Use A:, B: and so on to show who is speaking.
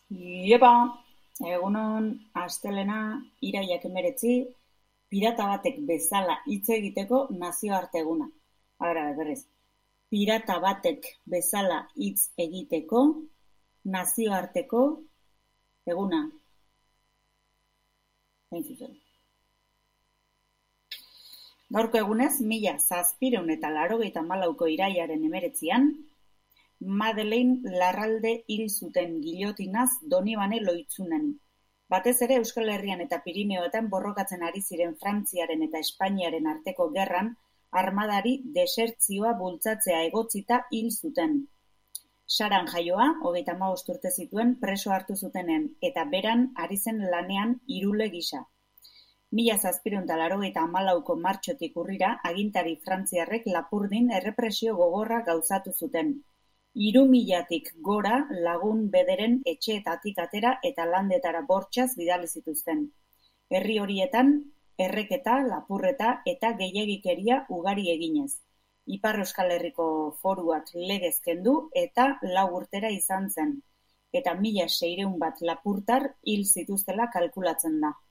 A: Iepa, egunon, astelena, iraiak 19, pirata batek bezala hitz egiteko nazioarte eguna. Berriz. Pirata batek bezala hitz egiteko nazioarteko eguna. Hain zuzen. Gaurko egunez, 1784ko iraiaren 19an, Madeleine Larralde hil zuten gilotinaz Donibane Loitzunen. Batez ere Euskal Herrian eta Pirineoetan borrokatzen ari ziren Frantziaren eta Espainiaren arteko gerran armadari desertzioa bultzatzea egotzita hil zuten. Saran jaioa, 35 urte zituen preso hartu zutenen eta beran ari zen lanean irule gisa. 1784ko martxotik urrira agintari frantziarrek Lapurdin errepresio gogorra gauzatu zuten. 3000tik gora lagun bederen etxeetatik atera eta landetara bortxaz bidali zituzten. Herri horietan erreketa, lapurreta eta gehiegikeria ugari eginez. Ipar Euskal Herriko foruak legez kendu eta 4 urtera izan zen, eta 1600 lapurtar hil zituztela kalkulatzen da.